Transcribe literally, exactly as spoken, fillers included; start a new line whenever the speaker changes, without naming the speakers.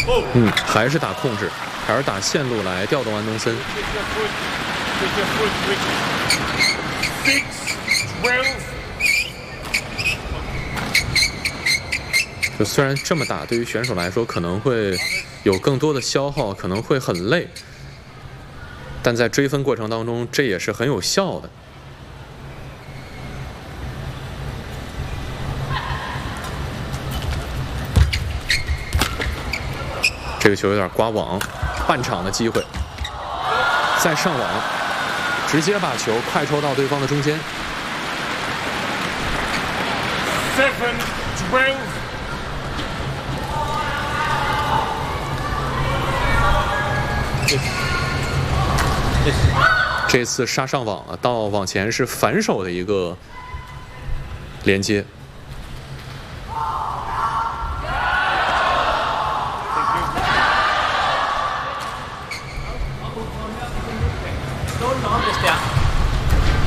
嗯，还是打控制，还是打线路来调动安东森。就虽然这么打，对于选手来说可能会有更多的消耗，可能会很累，但在追分过程当中，这也是很有效的。这个球有点刮网，半场的机会，再上网，直接把球快抽到对方的中间。
Seven, twelve.
这次杀上网了，到网前是反手的一个连接。